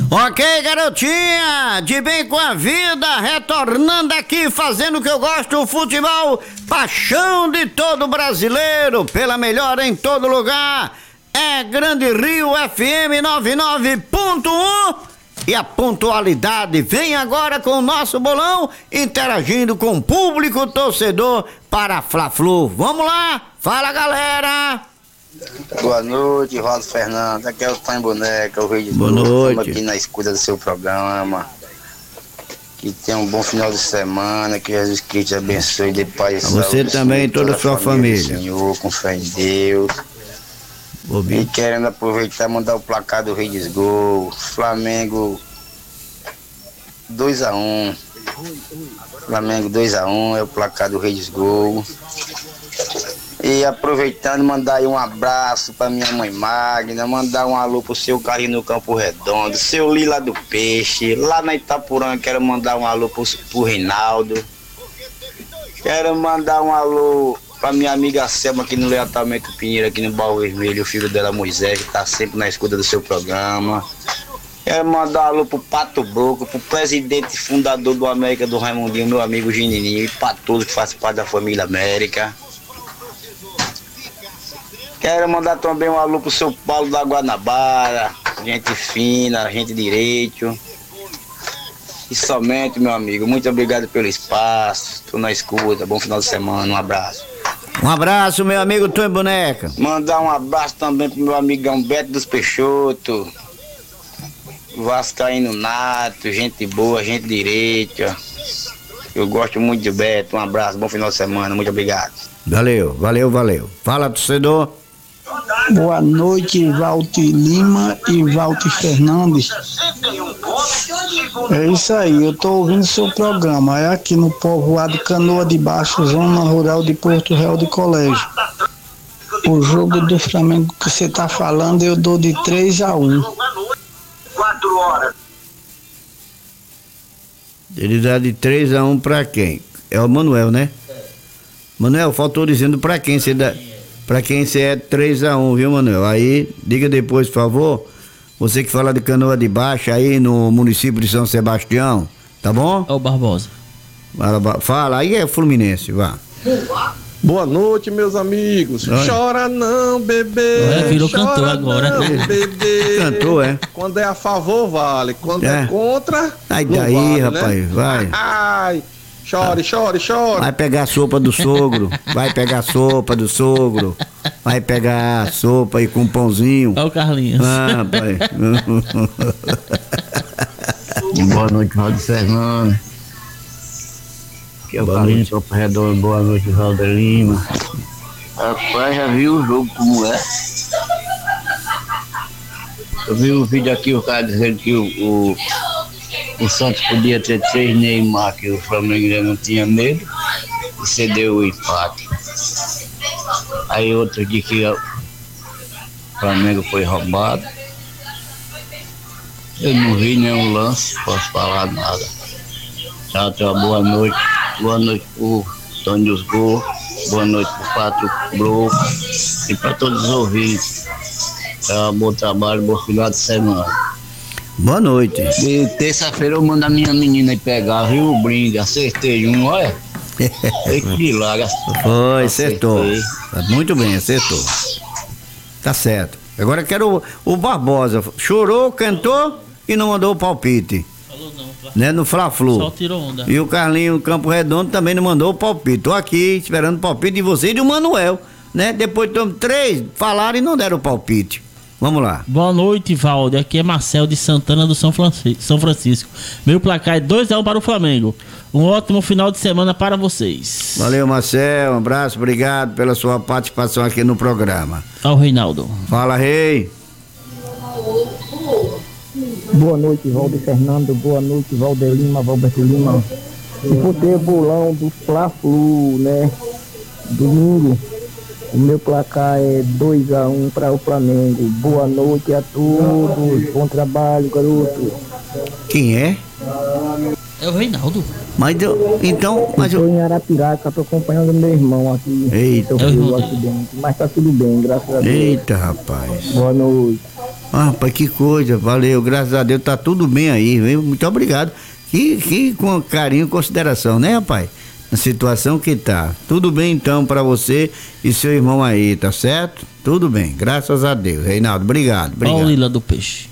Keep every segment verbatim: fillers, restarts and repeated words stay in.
Ok, garotinha, de bem com a vida, retornando aqui, fazendo o que eu gosto, o futebol, paixão de todo brasileiro, pela melhor em todo lugar, é Grande Rio F M noventa e nove ponto um e a pontualidade vem agora com o nosso bolão, interagindo com o público torcedor para Fla-Flu. Vamos lá, fala galera! Boa noite, Rosa Fernandes. Aqui é o Tonho Boneca, o Rei de Boa noite. Estamos aqui na escuta do seu programa. Que tenha um bom final de semana, que Jesus Cristo abençoe de paz e saúde. Você também e toda a sua família. Senhor, com fé em Deus. Bobinho. E querendo aproveitar e mandar o placar do Rei dos Gols. Flamengo dois a um. Flamengo dois a um é o placar do Rei dos Gols. E aproveitando, mandar aí um abraço pra minha mãe Magna, mandar um alô pro seu Carlinho no Campo Redondo, seu Lila do Peixe, lá na Itapurã, quero mandar um alô pro, pro Reinaldo. Quero mandar um alô pra minha amiga Selma aqui no Leatamento Pinheiro, aqui no Baú Vermelho, o filho dela Moisés, que tá sempre na escuta do seu programa. Quero mandar um alô pro Pato Broco, pro presidente e fundador do América, do Raimundinho, meu amigo Ginininho, e pra todos que fazem parte da família América. Quero mandar também um alô pro seu Paulo da Guanabara, gente fina, gente direito. E somente, meu amigo, muito obrigado pelo espaço, tô na escuta, bom final de semana, um abraço. Um abraço, meu amigo Tonho Boneca. Mandar um abraço também pro meu amigão Beto dos Peixoto, vascaíno nato, gente boa, gente direita. Eu gosto muito de Beto, um abraço, bom final de semana, muito obrigado. Valeu, valeu, valeu. Fala, torcedor. Boa noite, Walter Lima e Walter Fernandes. É isso aí, eu tô ouvindo seu programa. É aqui no povoado Canoa de Baixo, zona rural de Porto Real de Colégio. O jogo do Flamengo que você tá falando, eu dou de três a um. Ele dá de três a um pra quem? É o Manuel, né? Manuel, faltou dizendo pra quem você dá. Pra quem você é três a um, viu, Manuel? Aí, diga depois, por favor. Você que fala de Canoa de Baixo, aí no município de São Sebastião, tá bom? É o Barbosa. Fala, fala, aí é Fluminense, vá. Boa noite, meus amigos. Oi. Chora não, bebê. É, virou Chora cantor agora. Não, bebê. Cantor, é? Quando é a favor, vale. Quando é, É. contra, Ai, não daí, vale, rapaz, né? vai. Ai, chore, chore, chore. Vai pegar a sopa do sogro, vai pegar a sopa do sogro, vai pegar a sopa aí com um pãozinho. É o Carlinhos. Ah, rapaz. Boa noite, Valdir Fernando. Aqui é o Boa Carlinhos Campo Redondo. Boa noite, Valdir Lima. Rapaz, já viu o jogo como é? Eu vi um vídeo aqui, o cara dizendo que o, o, o Santos podia ter três Neymar, que o Flamengo já não tinha medo, e cedeu o empate. Aí outro diz que o Flamengo foi roubado. Eu não vi nenhum lance, posso falar nada. Tchau, tchau, boa noite. Boa noite pro Tonho dos Gols. Boa noite pro Pato Broco. E para todos os ouvintes. Tchau, bom trabalho, bom final de semana. Boa noite. E terça-feira eu mando a minha menina ir pegar, viu? O brinde, acertei um, olha. Eita de lá, Foi, acertou. Muito bem, acertou. Tá certo. Agora eu quero o, o Barbosa. Chorou, cantou e não mandou o palpite. Falou não, Né, no Fla-Flu. só tirou onda. E o Carlinho Campo Redondo também não mandou o palpite. Tô aqui esperando o palpite de você e do Manuel, né? Depois de três falaram e não deram o palpite. Vamos lá. Boa noite, Valde. Aqui é Marcel de Santana do São Francisco. São Francisco. Meu placar é dois a um para o Flamengo. Um ótimo final de semana para vocês. Valeu, Marcel. Um abraço, obrigado pela sua participação aqui no programa. Ao Reinaldo. Fala, Rei. Boa noite, Valdir Fernando. Boa noite, Valdir Lima, Valberto Lima. Se for ter bolão do Fla-Flu, né? Domingo, o meu placar é dois a um para o Flamengo. Boa noite a todos. Bom trabalho, garoto. Quem é? É o Reinaldo. Mas eu, então, mas Estou eu... em Arapiraca, estou acompanhando meu irmão aqui. Eita. Sofreu o acidente, mas tá tudo bem, graças a Deus. Eita, rapaz. Boa noite. Ah, rapaz, que coisa, valeu, graças a Deus, tá tudo bem aí, viu? Muito obrigado. Que, que com carinho e consideração, né, rapaz? Na situação que tá. Tudo bem então pra você e seu irmão aí, tá certo? Tudo bem, graças a Deus. Reinaldo, obrigado, obrigado. Paulila do Peixe.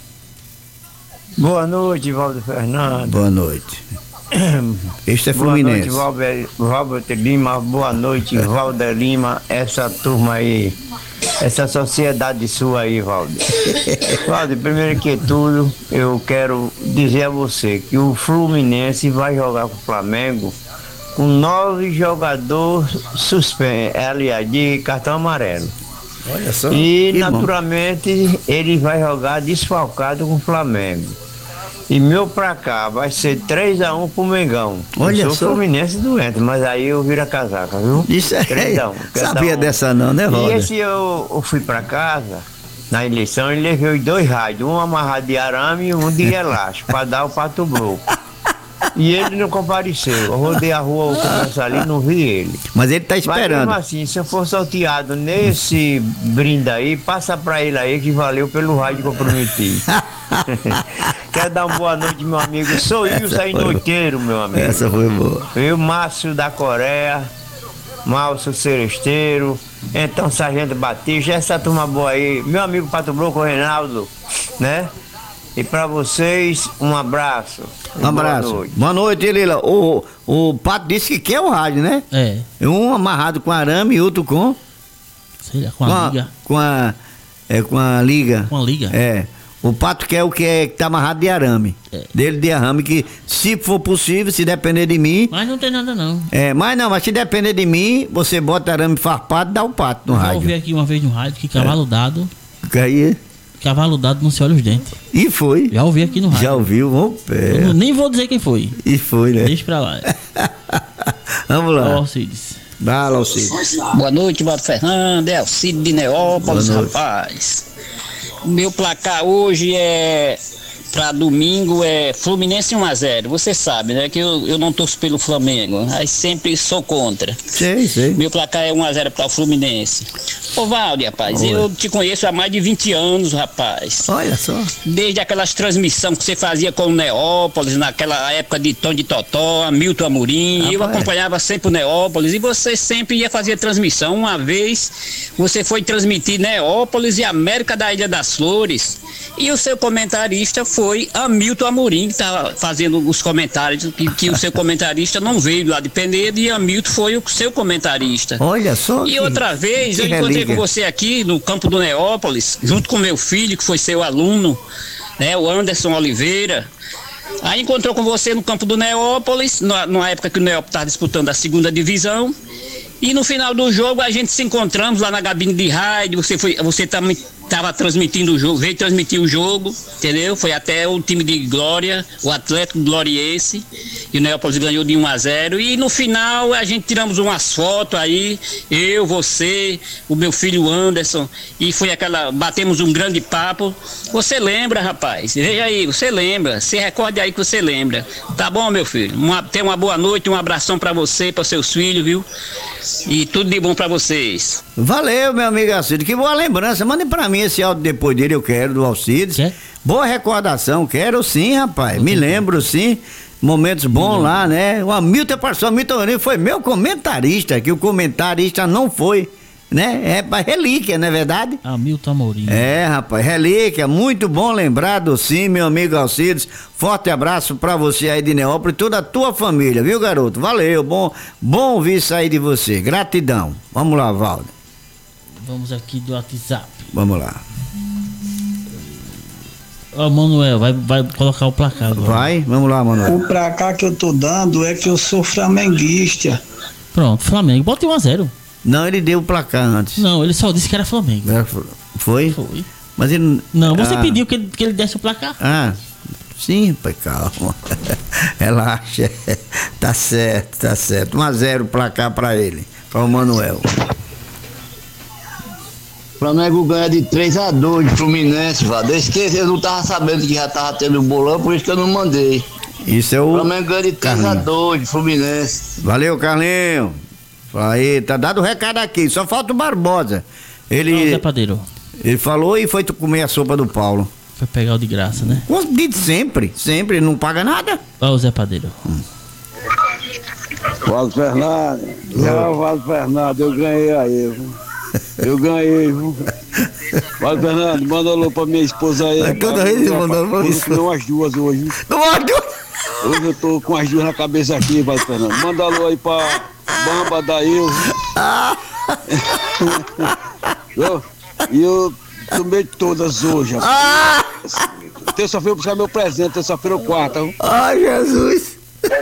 Boa noite, Valdo Fernando. Boa noite. Este é Boa Fluminense. noite, Valber, Robert Lima. Boa noite, Valder Lima. Essa turma aí, essa sociedade sua aí, Valder. Valder, primeiro que tudo, eu quero dizer a você que o Fluminense vai jogar com o Flamengo com nove jogadores suspensos, aliás, de cartão amarelo. Olha só. E que naturalmente bom. Ele vai jogar desfalcado com o Flamengo. E meu pra cá vai ser três a um pro Mengão. Olha eu sou só. Fluminense doente, mas aí eu viro a casaca, viu? Isso é. três a um. Sabia um. dessa não, né, E Valder? esse eu, eu fui pra casa, na eleição, e levei os dois rádios, um amarrado de arame e um de elástico, pra dar o pato bloco. E ele não compareceu. Eu rodei a rua, o começo ali, não vi ele. Mas ele tá Mas esperando. mesmo assim, se eu for sorteado nesse brinde aí, passa pra ele aí que valeu pelo rádio que eu prometi. Quero dar uma boa noite, meu amigo. Sou eu, saí noiteiro, meu amigo. Essa foi boa. Eu, Márcio da Coreia, Márcio Seresteiro, então Sargento Batista, essa turma boa aí. Meu amigo Pato Bloco, Reinaldo, né? E pra vocês, um abraço. Um abraço. Boa noite. Boa noite, Lila. O, o Pato disse que quer o rádio, né? É. Um amarrado com arame e outro com. Sei lá, com a liga. Com a. É, com a liga. Com a liga? É. O Pato quer o que é que tá amarrado de arame. É. Dele de arame, que se for possível, se depender de mim. Mas não tem nada não. É, mas não, mas se depender de mim, você bota arame farpado e dá o pato no Eu já rádio. ouvi aqui uma vez no rádio que cavalo dado, Aí, cavalo dado não se olha os dentes. e foi. Já ouvi aqui no rádio. Já ouviu? Vamos pé. Eu não- nem vou dizer quem foi. E foi, né? Deixa pra lá. Vamos Ó, lá. Alcides. Dá, Alcides. Boa noite, Valdo Fernando, é Alcide de Neópolis, Boa noite. rapaz. O meu placar hoje é pra domingo é Fluminense um a zero. Você sabe, né, que eu, eu não torço pelo Flamengo, aí sempre sou contra. Sei, sei. Meu placar é um a zero para o Fluminense. Ô Valde, rapaz, Oi. eu te conheço há mais de vinte anos, rapaz. Olha só. Desde aquelas transmissões que você fazia com o Neópolis, naquela época de Tom de Totó, Milton Amorim, eu Rapaz. acompanhava sempre o Neópolis e você sempre ia fazer transmissão. Uma vez você foi transmitir Neópolis e América da Ilha das Flores e o seu comentarista foi Hamilton Amorim, que estava fazendo os comentários, que, que o seu comentarista não veio lá de Penedo e Hamilton foi o seu comentarista. Olha só. E que- outra vez, que eu encontrei relíquia. com você aqui no campo do Neópolis, junto com meu filho, que foi seu aluno, né, o Anderson Oliveira. Aí encontrou com você no campo do Neópolis, na, numa época que o Neópolis estava disputando a segunda divisão. E no final do jogo a gente se encontramos lá na cabine de rádio, você foi, você também estava transmitindo o jogo, veio transmitir o jogo, entendeu? Foi até o time de Glória, o Atlético Gloriense, e o Neópolis ganhou de um a zero. E no final a gente tiramos umas fotos aí, eu, você, o meu filho Anderson, e foi aquela, batemos um grande papo. Você lembra, rapaz? Veja aí, você lembra, se recorde aí que você lembra. Tá bom, meu filho? Uma, tenha uma boa noite, um abração pra você, para seus filhos, viu? E tudo de bom pra vocês. Valeu, meu amigo Alcides. Que boa lembrança. Mande pra mim esse áudio depois dele, eu quero, do Alcides. Quer? Boa recordação, quero sim, rapaz. Me lembro sim. Momentos bons lá, né? O Hamilton passou, o Hamilton Amorim foi meu comentarista, que o comentarista não foi, né? É pra relíquia, não é verdade? Hamilton Amorim. É, rapaz, relíquia, muito bom lembrado sim, meu amigo Alcides. Forte abraço pra você aí de Neópolis e toda a tua família, viu, garoto? Valeu, bom, bom ouvir isso aí de você. Gratidão. Vamos lá, Valdo. Vamos aqui do WhatsApp. Vamos lá. Ó, Manuel, vai, vai colocar o placar agora. Vai, vamos lá, Manuel. O placar que eu tô dando é que eu sou flamenguista. Pronto, Flamengo. Bota um a zero. Não, ele deu o placar antes. Não, ele só disse que era Flamengo. Foi? Foi. Mas ele. Não, você ah, pediu que ele, que ele desse o placar. Ah, sim, rapaz, calma. Relaxa. Tá certo, tá certo. um a zero o placar pra ele, pra o Manuel. O Flamengo ganha de três a dois de Fluminense, Valdo. Eu esqueci, eu não tava sabendo que já tava tendo bolão, por isso que eu não mandei. Isso é O o. Flamengo ganha de três a dois de Fluminense. Valeu, Carlinho. Aí, tá dado o recado aqui. Só falta o Barbosa. Não, Ele. Zé Padeiro. Ele falou e foi tu comer a sopa do Paulo. Foi pegar o de graça, né? De sempre, sempre, não paga nada. Olha o Zé Padeiro. Hum. Valdo Fernando, não, Valdo Fernando, eu ganhei aí, viu? Eu ganhei, viu? Valdo Fernando, manda alô pra minha esposa aí. É toda vez ele manda alô pra isso. Não as duas hoje. Não as duas? Hoje eu tô com as duas na cabeça aqui, Valdo Fernando. Manda alô aí pra Bamba da Eu. Ah. E eu tomei todas hoje. Ah. Terça-feira eu buscar meu presente, terça-feira ou quarta. Viu? Ai, Jesus.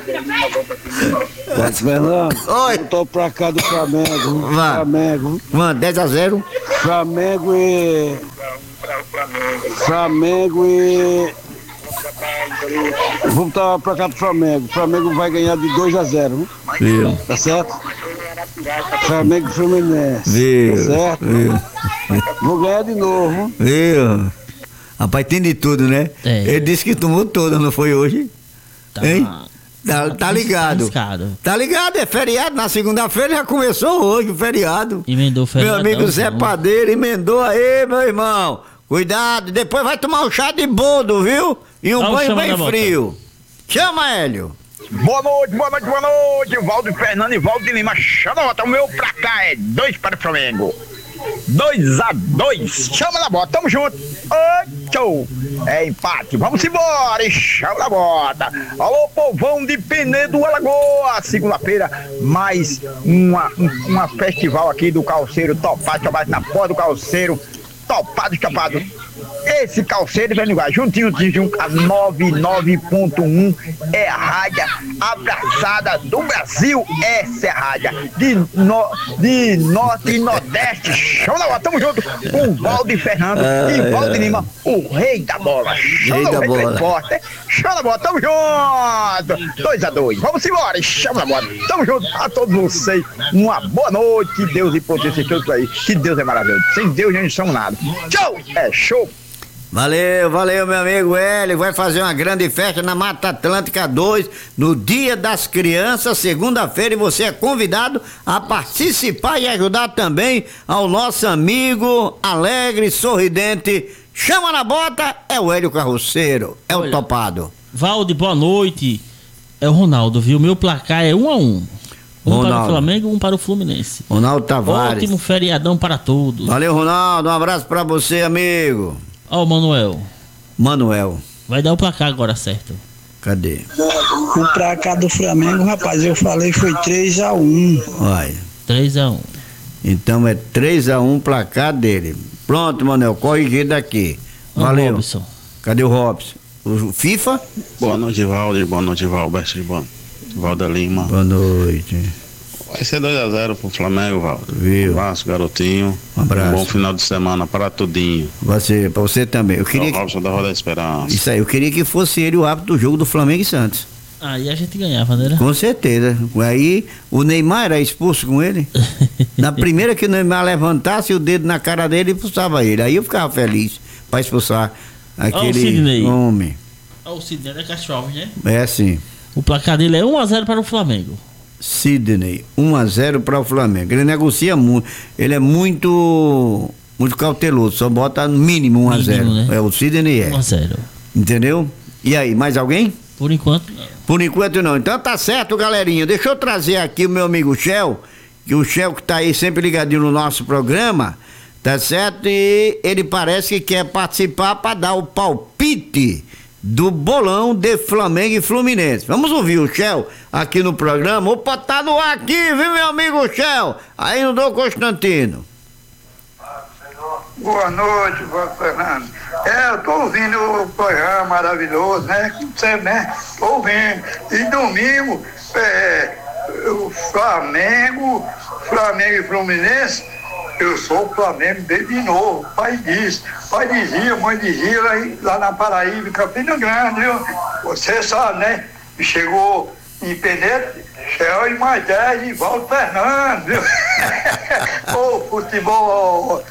Valdo Fernando, oi. Eu tô pra cá do Flamengo. Vai. Flamengo. Mano, dez a zero. Flamengo e. Flamengo e. Vamos estar pra cá do Flamengo. O Flamengo vai ganhar de dois a zero. Viu? Tá certo? Flamengo e Fluminense. Viu? Tá certo? Viu? Vou ganhar de novo. Viu? Rapaz, tem de tudo, né? É. Ele disse que tomou toda, não foi hoje? Tá. Hein? Tá, tá ligado. Arriscado. Tá ligado, é feriado. Na segunda-feira já começou hoje o feriado. Emendou o feriado. Meu amigo Zé Padeiro emendou aí, meu irmão. Cuidado, depois vai tomar um chá de boldo, viu? E um Olha o banho chama bem da frio. Chama, Hélio. Boa noite, boa noite, boa noite. Valdo Fernando e Valdo de Lima. Chama a bota, o meu pra cá é dois para o Flamengo. Dois a dois. Chama na bota, tamo junto. Oi, show. É empate, vamos embora. E chama na bota. Alô, povão de Penedo, Alagoas. Segunda-feira, mais uma, um, uma festival aqui do Calceiro. Topado, topado na porta do Calceiro. Topado, topado. Esse Calceiro vem igual, juntinho, juntinho, a noventa e nove ponto um é a rádio abraçada do Brasil. Essa é a rádio de, no, de norte e nordeste. Show da bola, tamo junto com o Valdo Fernando ah, e Valdo Lima, o rei da bola. Show rei da bola. Forte. Show da bola, tamo junto. dois a dois, vamos embora, show da bola. Tamo junto a todos vocês. Uma boa noite, que Deus e potência todos aí. Que Deus é maravilhoso. Sem Deus a gente somos nada. Tchau, é show. Valeu, valeu, meu amigo Hélio. Vai fazer uma grande festa na Mata Atlântica dois, no Dia das Crianças, segunda-feira, e você é convidado a participar e ajudar também ao nosso amigo alegre, sorridente. Chama na bota, é o Hélio Carroceiro, é Olha, o topado. Valde, boa noite. É o Ronaldo, viu? Meu placar é um a um. Um Ronaldo. Para o Flamengo, um para o Fluminense. Ronaldo Tavares. Ótimo feriadão para todos. Valeu, Ronaldo. Um abraço para você, amigo. Ó, o Manuel. Manuel. Vai dar o placar agora, certo? Cadê? O placar do Flamengo, rapaz, eu falei foi três a um. Olha. três a um. Então é três a um placar dele. Pronto, Manuel, corrigido aqui. Valeu. Robson. Cadê o Robson? O FIFA? Boa noite, Valdir. Boa noite, Valberto. Valda Lima. Boa noite. Vai ser dois a zero pro Flamengo, Valdo. Viu? Um abraço, garotinho. Um abraço. Um bom final de semana para tudinho. Você, pra você também. Eu queria. O Robson da Roda da Esperança. Isso aí, eu queria que fosse ele o árbitro do jogo do Flamengo e Santos. Aí a gente ganhava, né? Com certeza. Aí o Neymar era expulso com ele. Na primeira que o Neymar levantasse o dedo na cara dele, expulsava ele. Aí eu ficava feliz pra expulsar aquele oh, homem. Ó, oh, o Sidney é Castro, né? É sim. O placar dele é um a zero para o Flamengo. Sidney, um a zero para o Flamengo. Ele negocia muito, ele é muito muito cauteloso, só bota no mínimo um a zero. Né? É, o Sidney é. um a zero. Entendeu? E aí, mais alguém? Por enquanto não. Por enquanto não. Então tá certo, galerinha. Deixa eu trazer aqui o meu amigo Shell, que o Shell que tá aí sempre ligadinho no nosso programa, tá certo? E ele parece que quer participar para dar o palpite do bolão de Flamengo e Fluminense. Vamos ouvir o Shell aqui no programa. Opa, tá no ar aqui, viu, meu amigo Shell? Aí no Dom Constantino. Boa noite, Valdo Fernando. É, eu tô ouvindo o programa maravilhoso, né? Você, né? Tô ouvindo. E domingo, é, o Flamengo, Flamengo e Fluminense. Eu sou o Flamengo desde novo, pai diz, pai dizia, mãe dizia, lá, lá na Paraíba, Campina Grande, viu? Você sabe, né? Chegou em Penedo, Shell e mais dez, e Valdo Fernando, viu? Ô, futebol.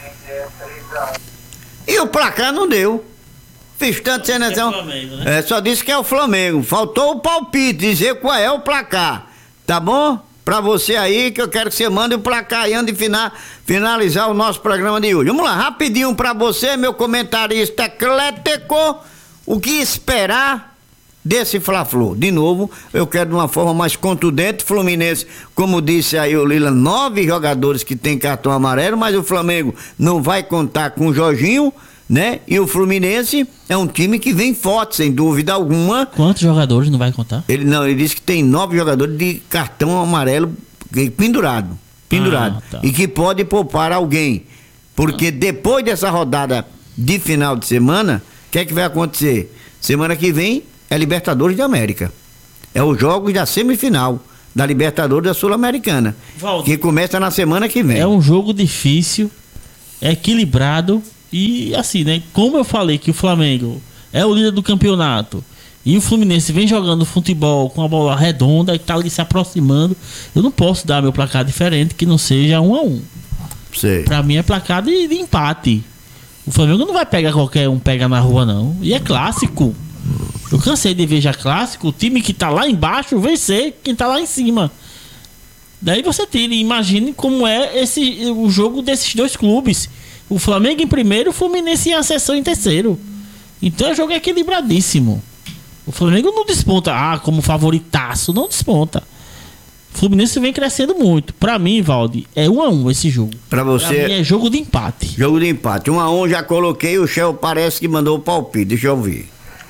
E o placar não deu. Fiz tanto seleção. É, né? É, só disse que é o Flamengo. Faltou o palpite, dizer qual é o placar. Tá bom? pra você aí, que eu quero que você mande o placar aí antes de fina, finalizar o nosso programa de hoje. Vamos lá, rapidinho pra você, meu comentarista eclético, o que esperar desse Fla-Flu? De novo, eu quero de uma forma mais contundente. Fluminense, como disse aí o Lila, nove jogadores que tem cartão amarelo, mas o Flamengo não vai contar com o Jorginho, né? E o Fluminense é um time que vem forte, sem dúvida alguma. Quantos jogadores não vai contar? Ele não, ele disse que tem nove jogadores de cartão amarelo pendurado, pendurado, ah, tá. E que pode poupar alguém, porque depois dessa rodada de final de semana, o que é que vai acontecer? Semana que vem é Libertadores da América. É os jogos da semifinal da Libertadores da Sul-Americana, que começa na semana que vem. É um jogo difícil, é equilibrado e assim, né? Como eu falei que o Flamengo é o líder do campeonato e o Fluminense vem jogando futebol com a bola redonda e tá ali se aproximando, eu não posso dar meu placar diferente que não seja um a um. Sei. Pra mim é placar de, de empate. O Flamengo não vai pegar qualquer um, pega na rua não. E é clássico. Eu cansei de ver já clássico, o time que tá lá embaixo vencer quem tá lá em cima. Daí você tira e imagine como é esse, o jogo desses dois clubes. O Flamengo em primeiro, o Fluminense em ascensão em terceiro. Então o jogo é equilibradíssimo. O Flamengo não desponta, ah, como favoritaço, não desponta. O Fluminense vem crescendo muito. Pra mim, Valde, é um a um esse jogo. Pra você. Pra mim é jogo de empate. Jogo de empate. Um a um já coloquei, o Shell parece que mandou o palpite. Deixa eu ver.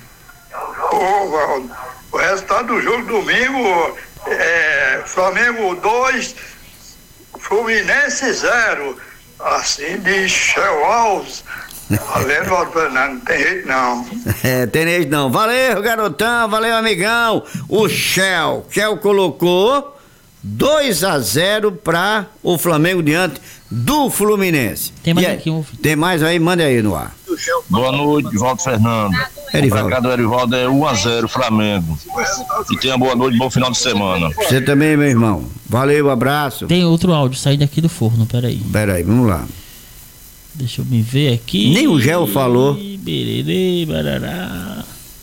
Ô, Valdo, o resultado do jogo domingo é Flamengo dois, Fluminense zero. Assim diz Shell Alves. Valeu, Valdo Fernando, não tem jeito não. É, tem jeito não. Valeu, garotão, valeu, amigão. O Shell, Shell colocou dois a zero para o Flamengo diante do Fluminense. Tem mais aí, aqui um. Tem mais aí, manda aí no ar. Boa noite, Valdo Fernando. Erivaldo. O placar do Erivaldo é um a zero Flamengo. E tenha boa noite, bom final de semana. Você também, meu irmão. Valeu, abraço. Tem outro áudio saindo aqui do forno, peraí. Peraí, vamos lá. Deixa eu me ver aqui. Nem o Gel falou. Bererê, barará.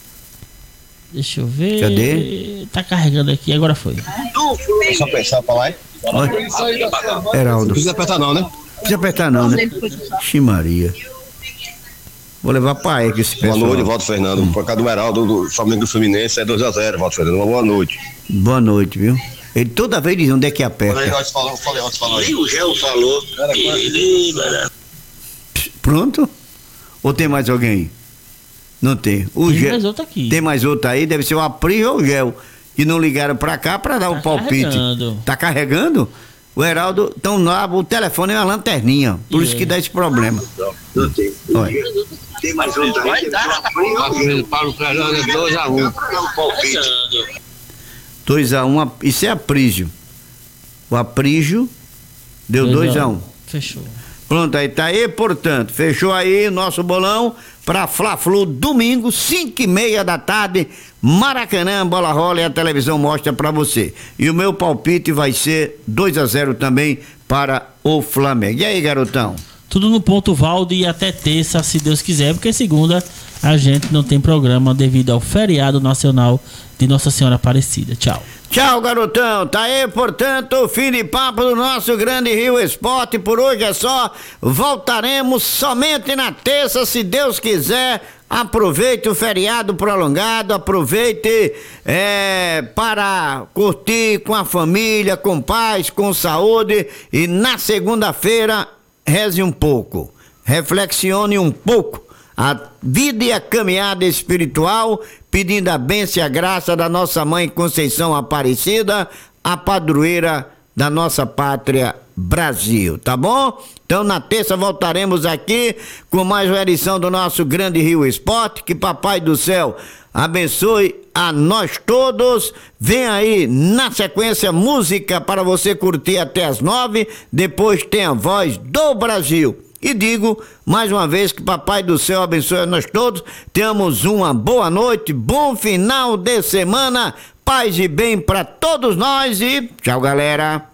Deixa eu ver. Cadê? Tá carregando aqui, agora foi. É só pensar pra lá, hein? Heraldo. Não precisa apertar não, né? Não precisa apertar não, né? Ximaria. Vou levar pra ele esse pessoal. Boa noite, Valdo Fernando. Por causa do Heraldo, do Flamengo do Fluminense é dois a zero, Valdo Fernando. Uma boa noite. Boa noite, viu? Ele toda vez diz onde é que aperta. Falei, Rod falou, falei, Rod falou aí. O Gel falou. Pronto? Ou tem mais alguém? Não tem. O Tem Gel... mais outro aqui. Tem mais outro aí, deve ser o Apri ou o Gel, que não ligaram pra cá pra dar o Tá palpite. carregando. Tá carregando? O Heraldo, então lá, o telefone é uma lanterninha, por E isso é. que dá esse problema. Não tem. Olha. Tem mais um aí. Paulo Fernando é dois a um. dois a um, isso é Aprígio. O Aprígio deu dois a um. Fechou. Pronto, aí tá aí, portanto, fechou aí o nosso bolão pra Fla-Flu domingo, cinco e meia da tarde, Maracanã, bola rola e a televisão mostra pra você. E o meu palpite vai ser dois a zero também para o Flamengo. E aí, garotão? Tudo no ponto Valdo e até terça, se Deus quiser, porque segunda a gente não tem programa devido ao feriado nacional de Nossa Senhora Aparecida. Tchau. Tchau, garotão. Tá aí, portanto, o fim de papo do nosso Grande Rio Esporte. Por hoje é só. Voltaremos somente na terça, se Deus quiser. Aproveite o feriado prolongado, aproveite é, para curtir com a família, com paz, com saúde. E na segunda-feira, reze um pouco, reflexione um pouco a vida e a caminhada espiritual, pedindo a bênção e a graça da nossa mãe Conceição Aparecida, a padroeira da nossa pátria Brasil, tá bom? Então na terça voltaremos aqui com mais uma edição do nosso Grande Rio Esporte. Que Papai do Céu abençoe a nós todos. Vem aí na sequência música para você curtir até as nove, depois tem a Voz do Brasil. E digo mais uma vez que Papai do Céu abençoe a nós todos. Tenhamos uma boa noite, bom final de semana, paz e bem para todos nós e tchau, galera.